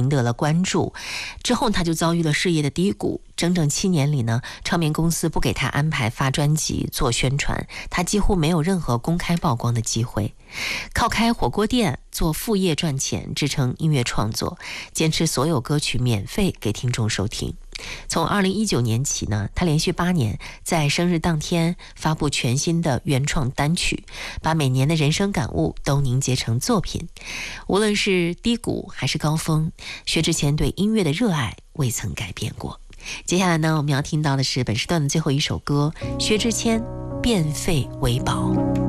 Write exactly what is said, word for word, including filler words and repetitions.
赢得了关注。之后他就遭遇了事业的低谷，整整七年里呢，唱片公司不给他安排发专辑做宣传，他几乎没有任何公开曝光的机会，靠开火锅店做副业赚钱，支撑音乐创作，坚持所有歌曲免费给听众收听。从二零一九年起呢，他连续八年在生日当天发布全新的原创单曲，把每年的人生感悟都凝结成作品。无论是低谷还是高峰，薛之谦对音乐的热爱未曾改变过。接下来呢，我们要听到的是本时段的最后一首歌，薛之谦《变废为宝》。